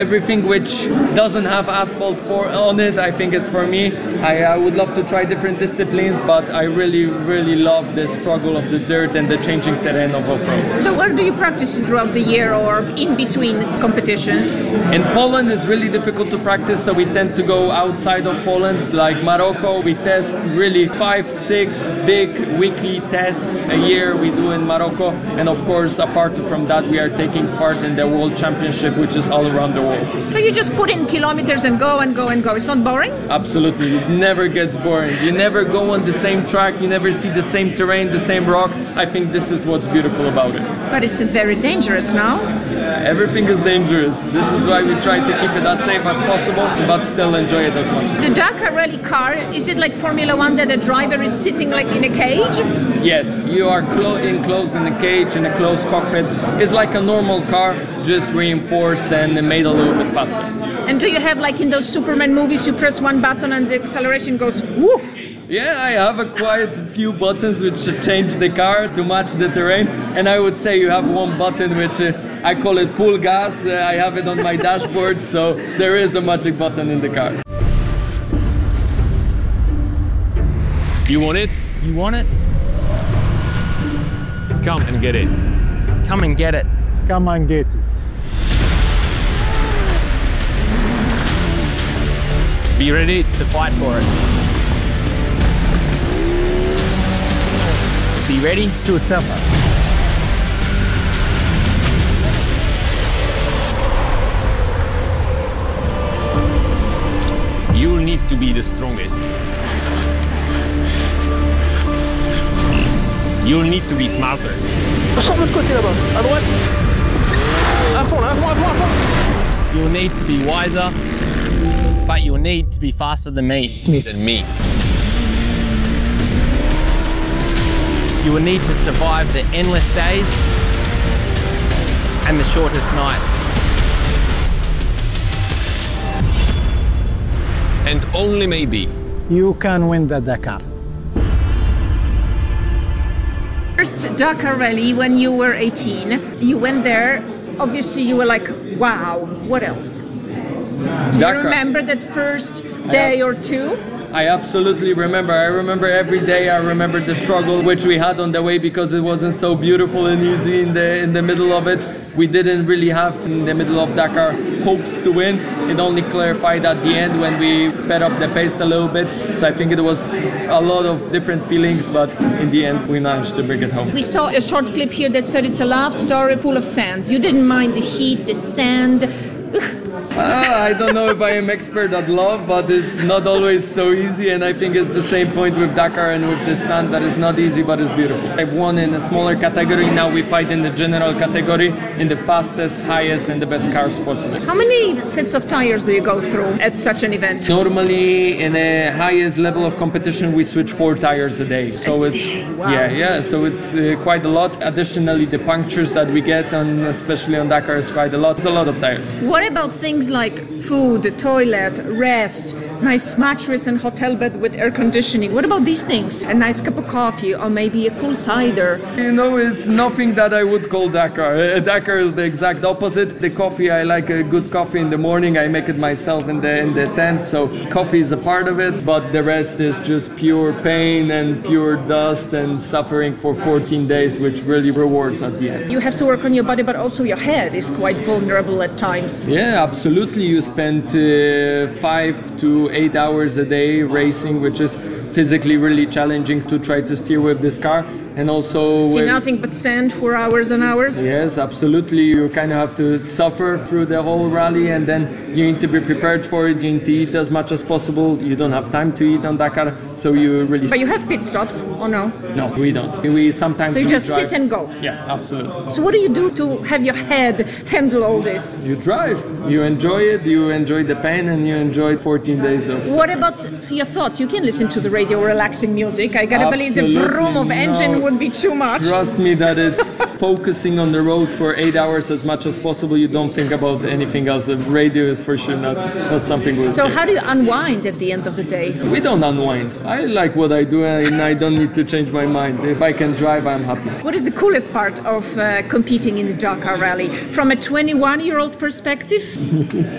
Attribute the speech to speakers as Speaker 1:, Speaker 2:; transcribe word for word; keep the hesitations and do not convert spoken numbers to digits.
Speaker 1: Everything which doesn't have asphalt for on it, I think it's for me. I, I would love to try different disciplines, but I really, really love the struggle of the dirt and the changing terrain of off-road.
Speaker 2: So where do you practice throughout the year or in between competitions?
Speaker 1: In Poland, it's really difficult to practice, so we tend to go outside of Poland, like Morocco. We test really five, six big weekly tests a year we do in Morocco. And of course, apart from that, we are taking part in the World Championship, which is all around the world.
Speaker 2: So you just put in kilometers and go and go and go. It's not boring?
Speaker 1: Absolutely. It never gets boring. You never go on the same track. You never see the same terrain, the same rock. I think this is what's beautiful about it.
Speaker 2: But it's very dangerous now.
Speaker 1: Everything is dangerous. This is why we try to keep it as safe as possible, but still enjoy it as much as possible.
Speaker 2: The Dakar Rally car, is it like Formula One that the driver is sitting like in a cage?
Speaker 1: Yes, you are clo enclosed in a cage, in a closed cockpit. It's like a normal car, just reinforced and made a little bit faster.
Speaker 2: And do you have, like in those Superman movies, you press one button and the acceleration goes woof?
Speaker 1: Yeah, I have a quite few buttons which change the car to match the terrain, and I would say you have one button which uh, I call it full gas. Uh, I have it on my dashboard, so there is a magic button in the car.
Speaker 3: You want it?
Speaker 4: You want it?
Speaker 3: Come and get it.
Speaker 4: Come and get it.
Speaker 5: Come and get it.
Speaker 4: Be ready to fight for it. Be ready to suffer.
Speaker 3: You'll need to be the strongest. You'll need to be smarter.
Speaker 5: Sors de l'autre côté là-bas, à droite. À fond, là, à fond, à fond, à fond.
Speaker 4: You'll need to be wiser, but you'll need to be faster than me.
Speaker 3: Than me.
Speaker 4: You will need to survive the endless days and the shortest nights.
Speaker 3: And only maybe.
Speaker 5: You can win the Dakar.
Speaker 2: First Dakar Rally when you were eighteen, you went there, obviously you were like, wow, what else? Do you remember that first day or two?
Speaker 1: I absolutely remember. I remember every day. I remember the struggle which we had on the way because it wasn't so beautiful and easy in the in the middle of it. We didn't really have in the middle of Dakar hopes to win. It only clarified at the end when we sped up the pace a little bit. So I think it was a lot of different feelings, but in the end we managed to bring it home.
Speaker 2: We saw a short clip here that said it's a love story full of sand. You didn't mind the heat, the sand.
Speaker 1: Ah, I don't know if I am expert at love, but it's not always so easy, and I think it's the same point with Dakar and with the sand, that is not easy, but it's beautiful. I've won in a smaller category, now we fight in the general category, in the fastest, highest and the best cars possible.
Speaker 2: How many sets of tires do you go through at such an event?
Speaker 1: Normally, in the highest level of competition, we switch four tires a day. So it's
Speaker 2: Wow.
Speaker 1: yeah, yeah. So it's uh, quite a lot. Additionally, the punctures that we get, on especially on Dakar, is quite a lot. It's a lot of tires.
Speaker 2: What about things like food, toilet, rest, nice mattress and hotel bed with air conditioning? What about these things? A nice cup of coffee or maybe a cool cider?
Speaker 1: You know, it's nothing that I would call Dakar. Uh, Dakar is the exact opposite. The coffee, I like a good coffee in the morning. I make it myself in the in the tent. So coffee is a part of it, but the rest is just pure pain and pure dust and suffering for fourteen days, which really rewards at the end.
Speaker 2: You have to work on your body, but also your head is quite vulnerable at times.
Speaker 1: Yeah, absolutely. You spend uh, five to eight hours a day racing, which is physically really challenging to try to steer with this car. And also
Speaker 2: See
Speaker 1: with-
Speaker 2: nothing but sand for hours and hours?
Speaker 1: Yes, absolutely. You kind of have to suffer through the whole rally, and then you need to be prepared for it. You need to eat as much as possible. You don't have time to eat on Dakar, so you really...
Speaker 2: But you have pit stops, or no?
Speaker 1: No, we don't. We sometimes
Speaker 2: So you
Speaker 1: we
Speaker 2: just
Speaker 1: drive.
Speaker 2: sit and go?
Speaker 1: Yeah, absolutely.
Speaker 2: So what do you do to have your head handle all this?
Speaker 1: You drive, you enjoy it, you enjoy the pain, and you enjoy fourteen days of...
Speaker 2: What about your thoughts? You can listen to the radio, relaxing music. I gotta believe the
Speaker 1: Absolutely
Speaker 2: vroom of engine
Speaker 1: no.
Speaker 2: would be too much.
Speaker 1: Trust me that it's focusing on the road for eight hours as much as possible. You don't think about anything else. The radio is for sure not, not something we'll
Speaker 2: So
Speaker 1: do.
Speaker 2: how do you unwind at the end of the day?
Speaker 1: We don't unwind. I like what I do and I don't need to change my mind. If I can drive, I'm happy.
Speaker 2: What is the coolest part of uh, competing in the Dakar Rally from a twenty-one-year-old perspective?